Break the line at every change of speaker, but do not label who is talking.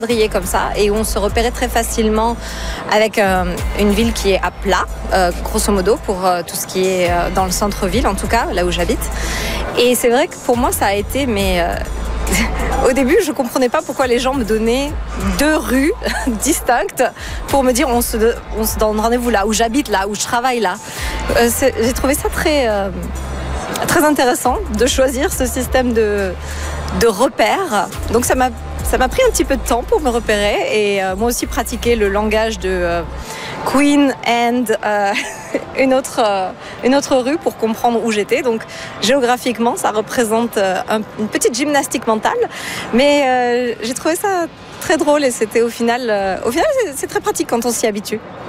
quadrillé comme ça et où on se repérait très facilement avec une ville qui est à plat, grosso modo, pour tout ce qui est dans le centre-ville, en tout cas, là où j'habite. Et c'est vrai que pour moi, ça a été, au début, je ne comprenais pas pourquoi les gens me donnaient 2 rues distinctes pour me dire on se donne rendez-vous là, où j'habite là, où je travaille là. J'ai trouvé ça très intéressant de choisir ce système de repères. Donc ça m'a pris un petit peu de temps pour me repérer et moi aussi pratiquer le langage de Queen and une autre rue pour comprendre où j'étais. Donc géographiquement, ça représente une petite gymnastique mentale, mais j'ai trouvé ça très drôle et c'était au final c'est très pratique quand on s'y habitue.